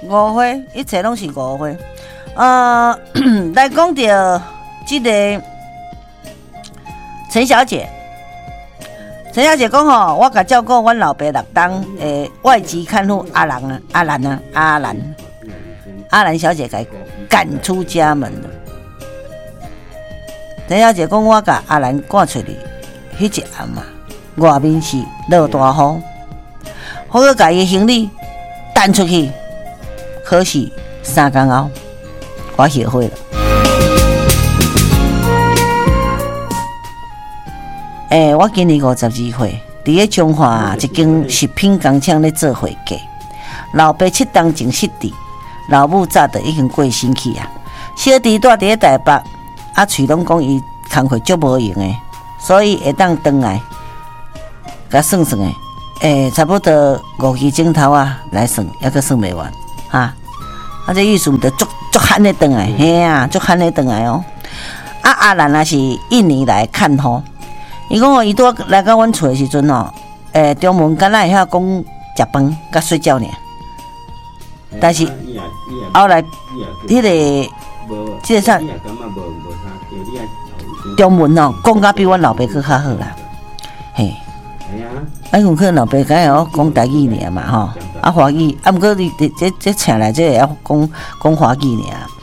误会，一切拢是误会。来讲到这个陈小姐。陈小姐讲吼，我甲照顾阮老爸6当外籍看护阿兰小姐给赶出家门了。陈小姐讲，我甲阿兰赶出去，迄一暗嘛，外面是落大雨，我去甲伊行李弹出去，可是3天后，我后悔了。我今年52岁，伫咧彰化一间食品工厂咧做会计。老爸7当前失智，老母早就已经过身去啊。小弟住伫咧台北，喙拢讲伊工课足无用诶，所以会当转来，甲算算诶，差不多5期钟头啊来算，还阁算袂完哈。这意思毋得足罕咧转来，嘿啊，足罕咧转来哦。阿兰也是1年来看护。伊讲伊拄来到阮厝的时阵哦，中文敢若会晓讲食饭甲睡觉尔，但是后来迄个即个啥中文哦，讲甲比阮老爸佫较好啦，嘿。阮可能老爸敢会晓讲台语尔嘛吼，华语毋过你这请来这会晓讲华语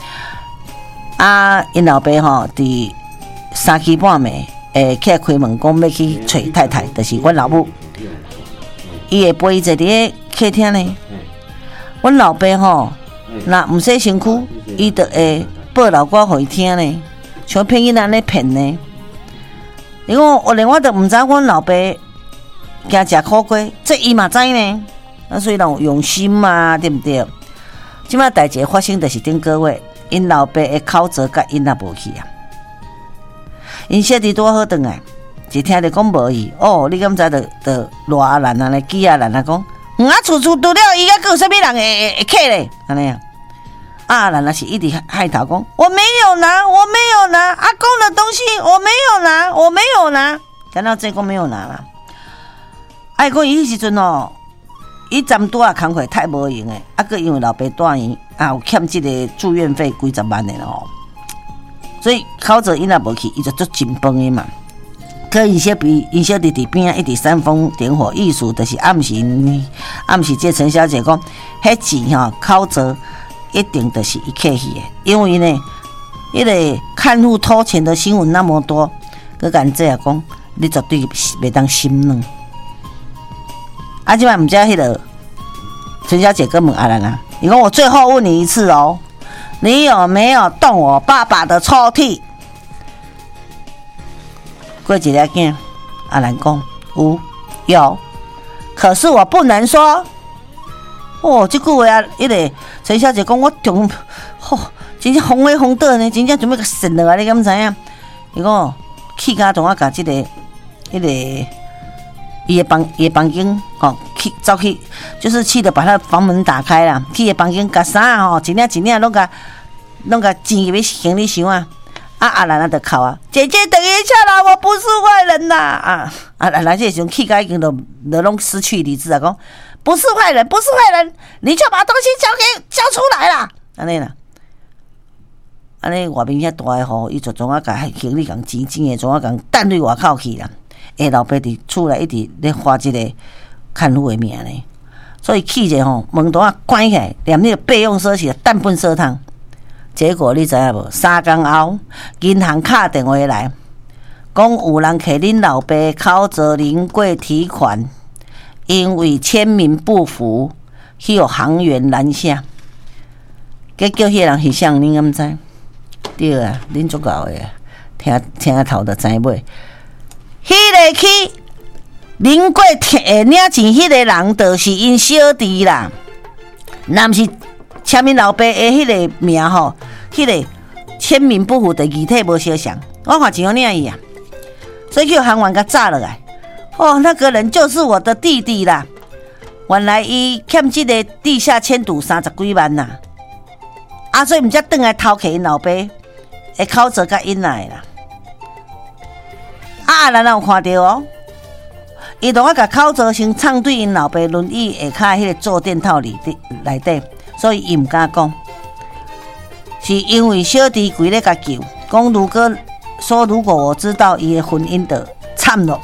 尔。因老爸吼伫3期半暝。起来开门讲要去找太太，就是阮老母。伊会陪伊坐伫咧客厅呢。阮老爸吼，若毋洗身躯，伊就会报老歌互伊听呢，像骗囡仔咧骗呢。伊讲，连我都毋知阮老爸惊食苦瓜，这伊嘛知呢。所以人有用心嘛，对毋对？即摆代志发生就是顶个月，因老爸的口舌甲因也无去啊。因小弟多好转来，一听着讲无伊，你敢知着罗阿兰啊，记阿兰啊讲，厝除了伊，还有啥物人会客咧？安尼啊，阿兰啊是一直害头讲，我没有拿，阿公的东西我没有拿，敢若这讲没有拿啦。讲伊迄时阵哦，伊暂拄啊工课太无用诶，佮因为老爸住院有欠即个住院费几十万诶咯。所以口舌因也无去，伊就足紧绷的嘛。可因小弟伫边啊，一直煽风点火，意思就是暗示这陈小姐讲，迄钱吼口舌一定就是伊客去的，因为呢，迄个看护偷钱的新闻那么多，佮咱这样讲，你绝对袂当心软。即摆毋知迄个陈小姐跟问阿兰啊，伊讲我最后问你一次哦。你有没有动我爸爸的抽屉？过一个囝，阿兰讲有，可是我不能说。这句话啊，迄个陈小姐讲我中，真正风飞风倒呢，真正准备甲扇落来，你敢知影？伊讲气甲同我甲迄个伊的房间去走去，就是气得把他房门打开啦，去伊房间甲衫一领拢甲捡入去行李箱啊！阿兰就哭啊，姐姐等一下啦，我不是坏人啦！阿兰这时阵气甲已经都拢失去理智啊，讲不是坏人，你就把东西交出来啦！安尼啦，安尼外面遐大诶吼，伊就总啊甲行李共钱诶，总啊共弹对外口去啦。老爸伫厝内一直咧发这个看护的名呢，所以气者吼门洞啊关起来，连那个备用锁匙弹粪色汤。结果你知影无？3天后，银行打电话来，讲有人摕恁老爸口舌临柜提款，因为签名不符，去互行员拦下。结果迄个人是谁？恁敢知？对啊，恁足够诶，听头就知尾。迄个去临柜领钱迄个人，就是因小弟啦。若毋是签名老爸的迄个名吼，迄个签名不符的遗体无相像，我看怎领伊啊？所以叫行员甲炸落来。那个人就是我的弟弟啦。原来伊欠这个地下签赌30几万呐。所以毋才转来偷摕因老爸的口舌甲因来啦。阿兰有看到哦，伊同我甲口舌先唱对因老爸轮椅下骹迄个坐垫套内底， 所以伊毋敢讲。是因为小弟规咧甲救，讲如果我知道伊的婚姻的惨了，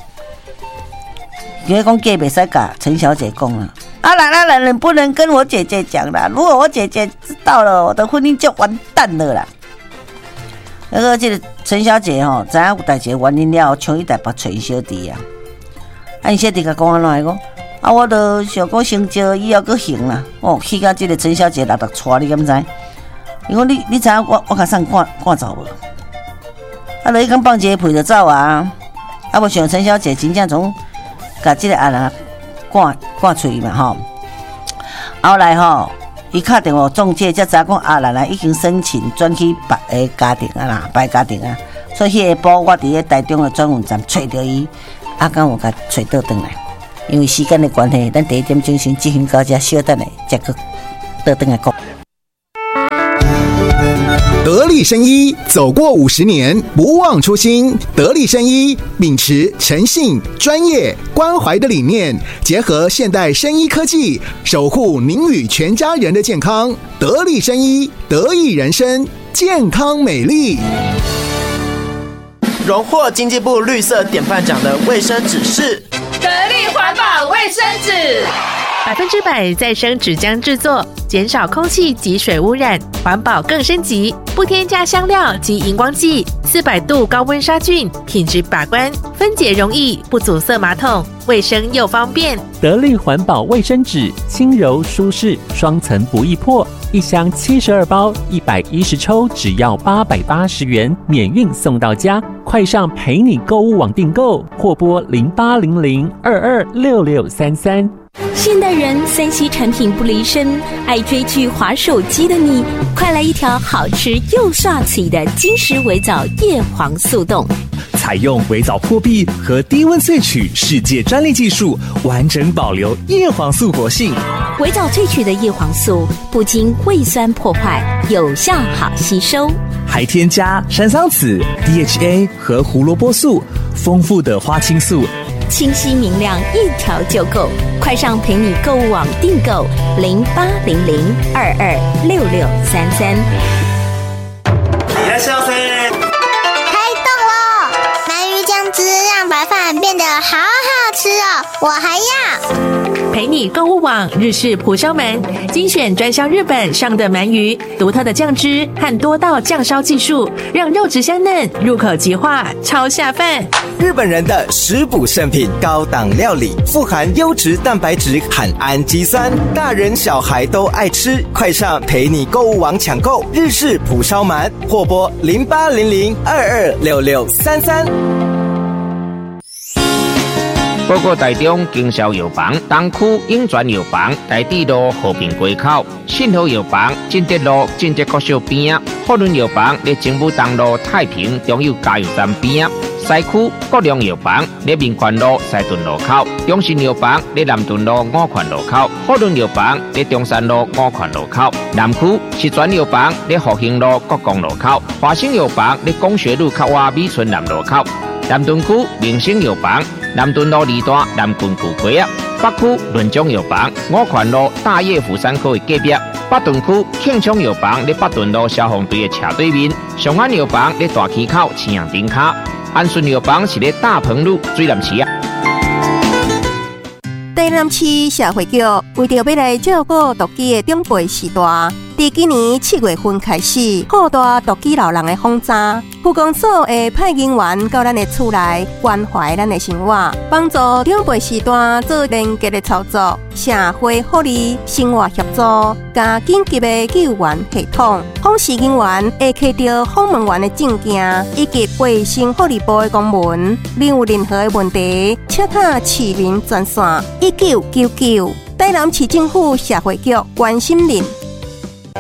因为讲嫁袂使甲陈小姐讲啦。那人不能跟我姐姐讲啦，如果我姐姐知道了，我的婚姻就完蛋了啦。那个这个陈小姐吼，知影有代志原因了，冲去台北找伊小弟啊。因小弟甲讲安怎讲？我都想讲成招以后佫行啦。去到这个陈小姐落带，你敢知？伊讲你知影我甲送赶走无？就伊讲放一个屁就走啊！无想陈小姐真正从甲这个阿人赶出去嘛吼。后来吼，伊敲电话中介，才知影讲阿兰已经申请转去别个家庭啊啦，别家庭啊。所以迄个补我伫个台中的转运站找到伊，敢有甲找倒转来。因为时间的关系，咱第一点钟先进行到这，稍等下再去倒转来讲。 得力生医走过50年，不忘初心。得力生医秉持诚信、专业、关怀的理念，结合现代生医科技，守护您与全家人的健康。得力生医，得益人生，健康美丽。 荣获经济部绿色典范奖的卫生纸是得力环保卫生纸 ，100%再生纸浆制作，减少空气及水污染，环保更升级，不添加香料及荧光剂，400度高温杀菌，品质把关，分解容易，不阻塞马桶，卫生又方便。 得力环保卫生纸，轻柔舒适，双层不易破，一箱72包，110抽，只要880元，免运送到家。快上陪你购物网订购，或拨0800226633。 现代人3C 产品不离身，爱追剧滑手机的你，快来一条好吃又刷嘴的金石微藻叶黄素冻。 采用微藻破壁和低温萃取世界专利技术，完整保留叶黄素活性。 微藻萃取的叶黄素不经胃酸破坏，有效好吸收， 还添加山桑子、DHA 和胡萝卜素，丰富的花青素， 清晰明亮，一条就够。快上陪你购物网订购0800226633。 白饭变得好好吃哦，我还要。 陪你购物网日式蒲烧鳗，精选专销日本上的鳗鱼，独特的酱汁和多道酱烧技术，让肉质香嫩，入口即化，超下饭。 日本人的食补圣品，高档料理，富含优质蛋白质和氨基酸，大人小孩都爱吃。快上陪你购物网抢购日式蒲烧鳗，或拨0800226633。 报告台中经销药房东区永泉药房台地路和平街口，信和药房进德路进德国小边啊，福伦药房在政府东路太平中油加油站边啊，西区国良药房在民权路西屯路口，中信药房在南屯路五权路口，福伦药房在中山路五权路口，南区石泉药房在复兴路国光路口，华兴药房在工学路靠外美村南路口，南屯区明星药房南屯路二段南郡古街啊，北区润中药房五权路大业福山科的隔壁，北屯区庆昌药房在北屯路消防队的斜对面，上安药房在大溪口青阳顶卡，安顺药房是在大鹏路水南市啊。 台南市社会局为着要来照顾独居的长辈时代，自今年7月份开始，扩大独居老人的访查。区公所会派人员到咱的厝内关怀咱的生活，帮助长辈时代做连结的操作，社会福利、生活协助，加紧急的救援系统。访视人员会摕到访问员的证件以及卫生福利部的公文。另有任何的问题，请打市民专线1999。台南市政府社会局关心您。